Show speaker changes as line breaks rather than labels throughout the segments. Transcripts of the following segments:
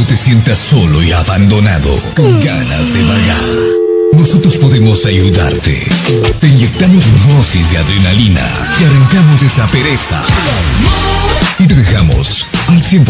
te sientas solo y abandonado, con ganas de vagar, nosotros podemos ayudarte. Te inyectamos dosis de adrenalina, te arrancamos esa pereza y te dejamos al 100%.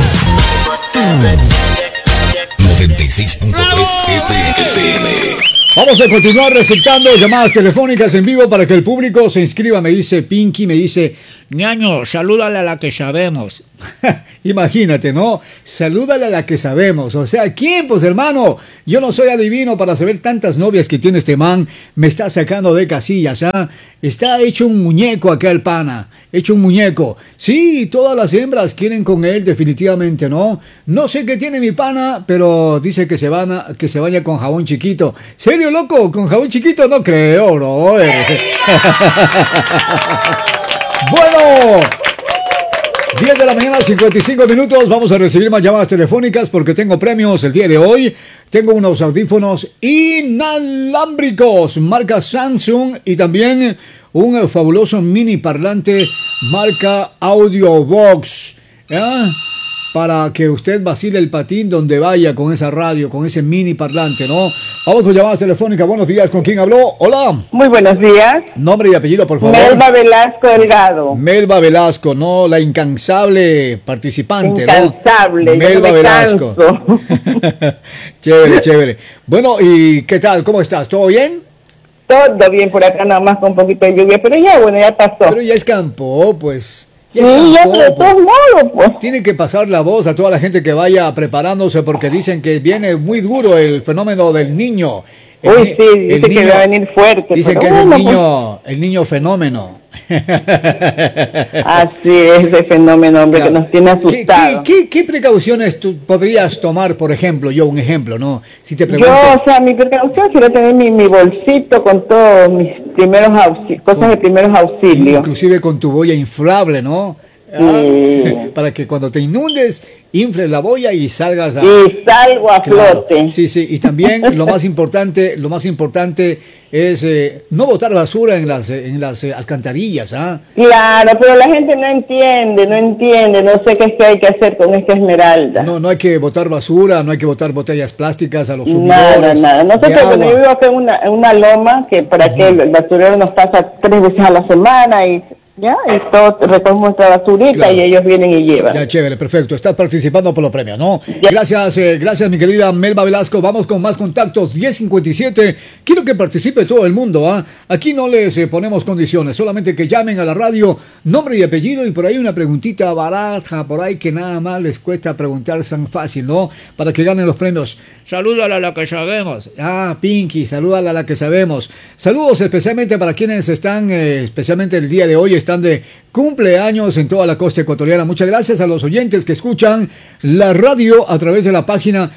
96.3 FM.
Vamos a continuar receptando llamadas telefónicas en vivo para que el público se inscriba. Me dice Pinky, me dice, ñaño, salúdale a la que sabemos. Imagínate, ¿no? Salúdale a la que sabemos. O sea, ¿quién? Pues hermano, yo no soy adivino para saber tantas novias que tiene este man. Me está sacando de casillas, ¿ah? Está hecho un muñeco acá el pana. Hecho un muñeco. Sí, todas las hembras quieren con él definitivamente, ¿no? No sé qué tiene mi pana, pero dice que se vaya con jabón chiquito. ¿Serio, loco? ¿Con jabón chiquito? No creo, bro. Bueno, 10 de la mañana, 55 minutos. Vamos a recibir más llamadas telefónicas porque tengo premios el día de hoy. Tengo unos audífonos inalámbricos marca Samsung y también un fabuloso mini parlante marca Audiobox. ¿Eh? Para que usted vacile el patín donde vaya con esa radio, con ese mini parlante, ¿no? Vamos con llamadas telefónicas. Buenos días, ¿con quién habló? Hola.
Muy buenos días.
Nombre y apellido, por favor.
Melba Velasco Delgado.
Melba Velasco, ¿no? La incansable participante,
incansable,
¿no? Melba Velasco. Chévere, chévere. Bueno, ¿y qué tal? ¿Cómo estás? ¿Todo bien?
Todo bien por acá, nada más con un poquito de lluvia, pero ya, bueno, ya pasó.
Pero ya escampó, pues.
Sí, ya, pero de todos modos, pues.
Tiene que pasar la voz a toda la gente que vaya preparándose porque dicen que viene muy duro el fenómeno del niño.
Uy, sí, dice que va a venir fuerte.
Dicen que es el niño fenómeno.
Así es ese fenómeno, hombre, claro, que nos tiene asustados.
¿Qué precauciones tú podrías tomar, por ejemplo? Yo, un ejemplo, ¿no? Si te pregunto...
Yo, o sea, mi precaución sería tener mi bolsito con todos mis primeros cosas de primeros auxilios.
Inclusive con tu boya inflable, ¿no? Para que cuando te inundes, infles la boya y salgas a...
Y salgo a flote.
Sí, sí, y también lo más importante es no botar basura en las alcantarillas, ¿ah?
Claro, pero la gente no entiende, no sé qué es que hay que hacer con esta esmeralda.
No hay que botar basura, no hay que botar botellas plásticas a los subidores.
Nada. Nosotros, cuando yo vivo acá en una loma, que para que el basurero nos pasa 3 veces a la semana y todo recogemos nuestra basurita, claro, y ellos vienen y llevan.
Ya, chévere, perfecto. Estás participando por los premios, ¿no? Ya. Gracias, mi querida Melba Velasco. Vamos con más contactos. 10:57. Quiero que participe todo el mundo, ¿ah? Aquí no les ponemos condiciones, solamente que llamen a la radio, nombre y apellido, y por ahí una preguntita barata, por ahí que nada más les cuesta preguntar tan fácil, ¿no? Para que ganen los premios. Salúdala a la que sabemos. Pinky, salúdala a la que sabemos. Saludos especialmente para quienes están, especialmente el día de hoy, están de cumpleaños en toda la costa ecuatoriana. Muchas gracias a los oyentes que escuchan la radio a través de la página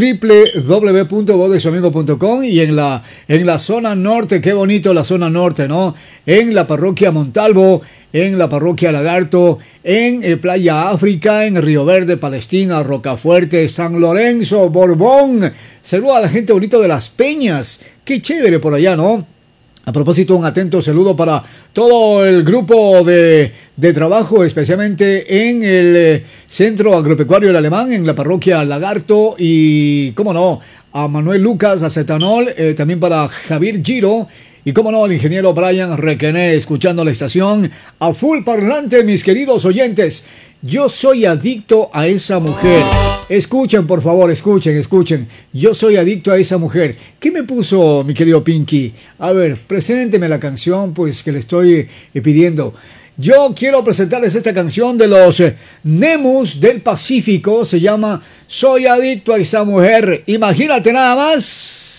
www.vozdesuamigo.com y en la zona norte. Qué bonito la zona norte, ¿no? En la parroquia Montalvo, en la parroquia Lagarto, en Playa África, en Río Verde, Palestina, Rocafuerte, San Lorenzo, Borbón. Saludo a la gente bonito de Las Peñas. Qué chévere por allá, ¿no? A propósito, un atento saludo para todo el grupo de trabajo, especialmente en el Centro Agropecuario El Alemán, en la parroquia Lagarto, y, cómo no, a Manuel Lucas, a Cetanol, también para Javier Giro, y cómo no, al ingeniero Brian Requené, escuchando la estación a full parlante, mis queridos oyentes. Yo soy adicto a esa mujer. Escuchen, por favor, escuchen. Yo soy adicto a esa mujer. ¿Qué me puso mi querido Pinky? A ver, presénteme la canción, pues, que le estoy pidiendo. Yo quiero presentarles esta canción de los Nemus del Pacífico. Se llama Soy adicto a esa mujer. Imagínate nada más.